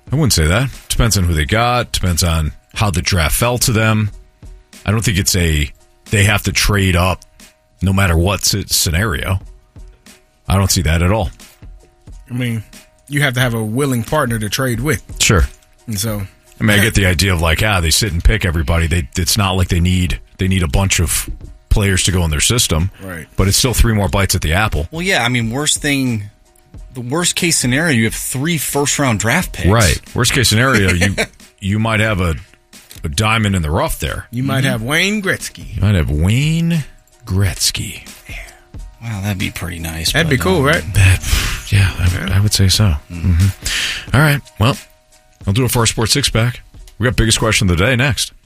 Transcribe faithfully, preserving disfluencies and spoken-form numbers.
I wouldn't say that. Depends on who they got. Depends on how the draft fell to them. I don't think it's a they have to trade up no matter what scenario. I don't see that at all. I mean, you have to have a willing partner to trade with. Sure. And so, I mean, I get the idea of like, ah, they sit and pick everybody. They it's not like they need they need a bunch of players to go in their system. Right. But it's still three more bites at the apple. Well, yeah. I mean, worst thing, the worst case scenario, you have three first round draft picks. Right. Worst case scenario, you you might have a, a diamond in the rough there. You might mm-hmm. have Wayne Gretzky. You might have Wayne Gretzky. Wow, that'd be pretty nice. That'd but, be cool, um, right? That, yeah, I, I would say so. Mm-hmm. All right. Well, I'll do it for our Sports Six Pack. We got biggest question of the day next.